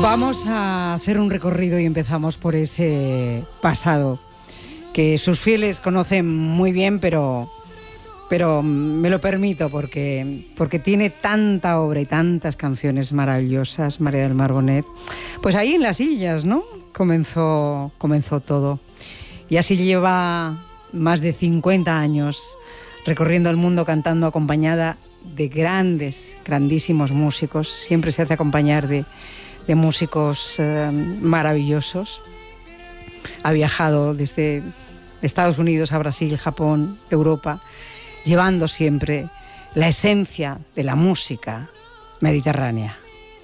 Vamos a hacer un recorrido y empezamos por ese pasado que sus fieles conocen muy bien, pero me lo permito porque tiene tanta obra y tantas canciones maravillosas, María del Mar Bonet. Pues ahí en Las Illas, ¿no? Comenzó todo. Y así lleva más de 50 años recorriendo el mundo cantando acompañada de grandísimos músicos. Siempre se hace acompañar de músicos maravillosos. Ha viajado desde Estados Unidos a Brasil, Japón, Europa, llevando siempre la esencia de la música mediterránea.